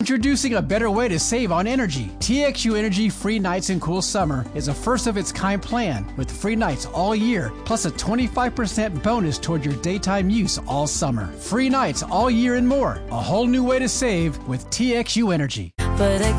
Introducing a better way to save on energy. TXU Energy Free Nights and Cool Summer is a first-of-its-kind plan with free nights all year, plus a 25% bonus toward your daytime use all summer. Free nights all year and more. A whole new way to save with TXU Energy. But I